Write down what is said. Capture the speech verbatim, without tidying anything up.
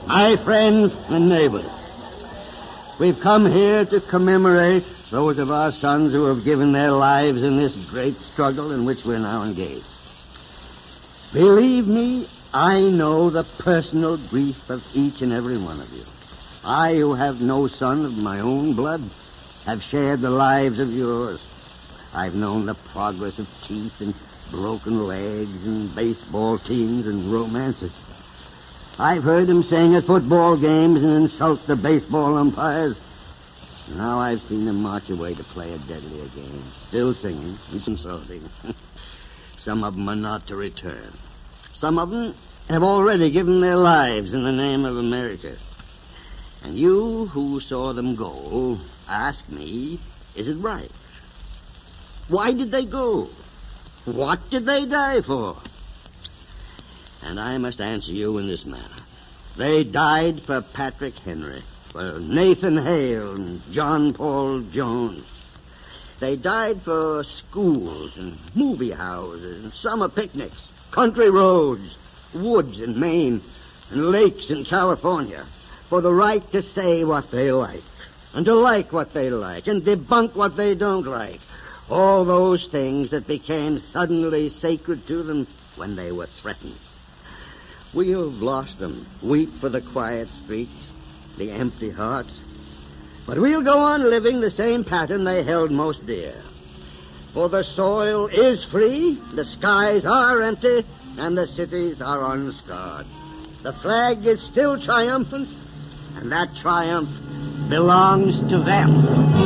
My friends and neighbors, we've come here to commemorate those of our sons who have given their lives in this great struggle in which we're now engaged. Believe me, I know the personal grief of each and every one of you. I, who have no son of my own blood, have shared the lives of yours. I've known the progress of teeth and broken legs and baseball teams and romances. I've heard them sing at football games and insult the baseball umpires. Now I've seen them march away to play a deadlier game, still singing and insulting. Some of them are not to return. Some of them have already given their lives in the name of America. And you who saw them go, ask me, is it right? Why did they go? What did they die for? And I must answer you in this manner. They died for Patrick Henry, for Nathan Hale and John Paul Jones. They died for schools and movie houses and summer picnics, country roads, woods in Maine, and lakes in California, for the right to say what they like, and to like what they like, and debunk what they don't like. All those things that became suddenly sacred to them when they were threatened. We have lost them. Weep for the quiet streets, the empty hearts. But we'll go on living the same pattern they held most dear. For the soil is free, the skies are empty, and the cities are unscarred. The flag is still triumphant, and that triumph belongs to them.